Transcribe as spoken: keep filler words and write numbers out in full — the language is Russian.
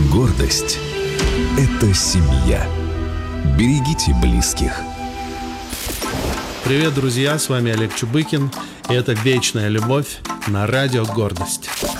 Гордость – это семья. Берегите близких. Привет, друзья, с вами Олег Чубыкин, и это «Вечная любовь» на радио «Гордость».